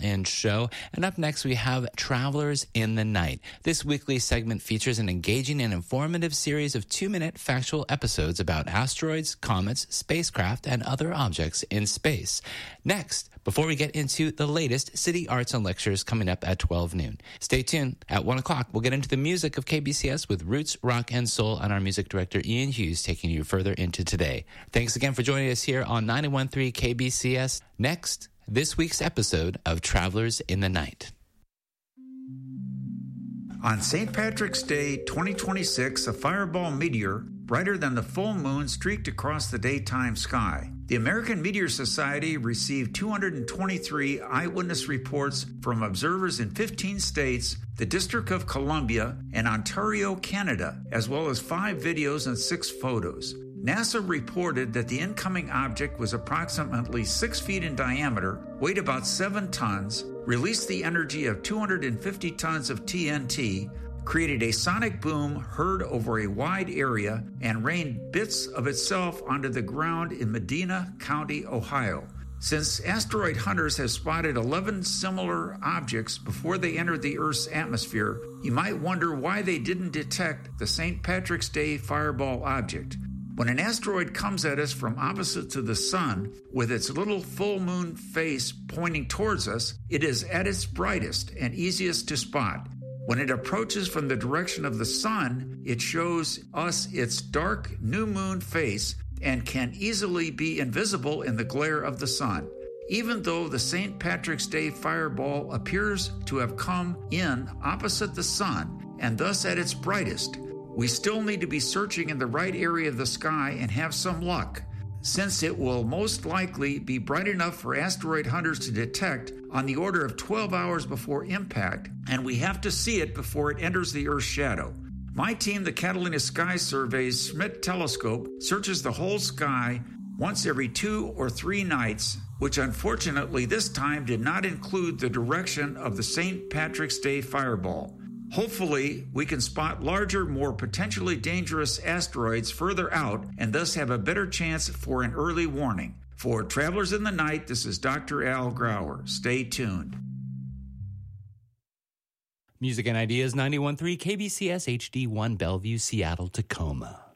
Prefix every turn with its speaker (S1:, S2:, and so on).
S1: call-in show. And up next, we have Travelers in the Night. This weekly segment features an engaging and informative series of 2-minute factual episodes about asteroids, comets, spacecraft, and other objects in space. Next, before we get into the latest city arts and lectures coming up at 12 noon. Stay tuned. At 1 o'clock, we'll get into the music of KBCS with roots, rock, and soul, and our music director, Ian Hughes, taking you further into today. Thanks again for joining us here on 91.3 KBCS. Next, this week's episode of Travelers in the Night.
S2: On St. Patrick's Day 2026, a fireball meteor brighter than the full moon streaked across the daytime sky. The American Meteor Society received 223 eyewitness reports from observers in 15 states, the District of Columbia, and Ontario, Canada, as well as 5 videos and 6 photos. NASA reported that the incoming object was approximately 6 feet in diameter, weighed about 7 tons, released the energy of 250 tons of TNT, created a sonic boom heard over a wide area, and rained bits of itself onto the ground in Medina County, Ohio. Since asteroid hunters have spotted 11 similar objects before they entered the Earth's atmosphere, you might wonder why they didn't detect the St. Patrick's Day fireball object. When an asteroid comes at us from opposite to the sun, with its little full moon face pointing towards us, it is at its brightest and easiest to spot. When it approaches from the direction of the sun, it shows us its dark new moon face and can easily be invisible in the glare of the sun. Even though the St. Patrick's Day fireball appears to have come in opposite the sun and thus at its brightest, we still need to be searching in the right area of the sky and have some luck, since it will most likely be bright enough for asteroid hunters to detect on the order of 12 hours before impact, and we have to see it before it enters the Earth's shadow. My team, the Catalina Sky Survey's Schmidt telescope, searches the whole sky once every 2 or 3 nights, which unfortunately this time did not include the direction of the St. Patrick's Day fireball. Hopefully, we can spot larger, more potentially dangerous asteroids further out and thus have a better chance for an early warning. For Travelers in the Night, this is Dr. Al Grauer. Stay tuned.
S1: Music and Ideas 91.3 KBCS HD1 Bellevue, Seattle, Tacoma.